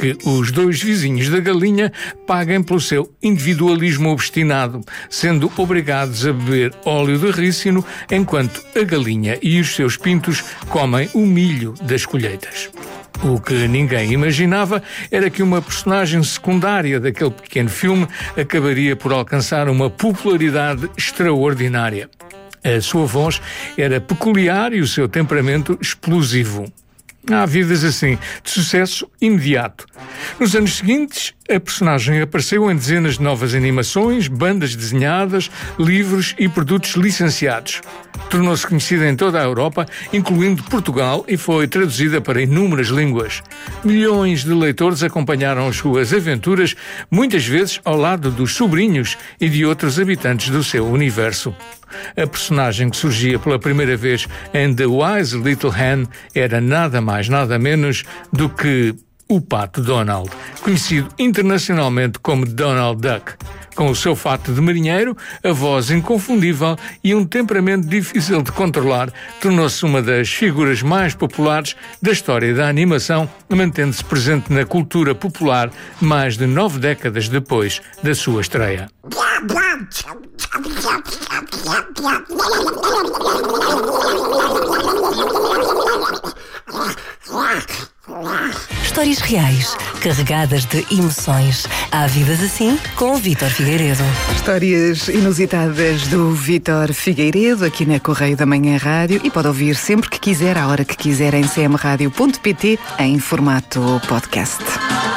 que os dois vizinhos da galinha paguem pelo seu individualismo obstinado, sendo obrigados a beber óleo de rícino enquanto a galinha e os seus pintos comem o milho das colheitas. O que ninguém imaginava era que uma personagem secundária daquele pequeno filme acabaria por alcançar uma popularidade extraordinária. A sua voz era peculiar e o seu temperamento explosivo. Há vidas assim, de sucesso imediato. Nos anos seguintes, a personagem apareceu em dezenas de novas animações, bandas desenhadas, livros e produtos licenciados. Tornou-se conhecida em toda a Europa, incluindo Portugal, e foi traduzida para inúmeras línguas. Milhões de leitores acompanharam as suas aventuras, muitas vezes ao lado dos sobrinhos e de outros habitantes do seu universo. A personagem que surgia pela primeira vez em The Wise Little Hen era nada mais, nada menos do que o Pato Donald, conhecido internacionalmente como Donald Duck. Com o seu fato de marinheiro, a voz inconfundível e um temperamento difícil de controlar, tornou-se uma das figuras mais populares da história da animação, mantendo-se presente na cultura popular mais de 9 décadas depois da sua estreia. Histórias reais, carregadas de emoções. Há vidas assim com o Vítor Figueiredo. Histórias inusitadas do Vítor Figueiredo aqui na Correio da Manhã Rádio, e pode ouvir sempre que quiser, à hora que quiser, em cmradio.pt em formato podcast.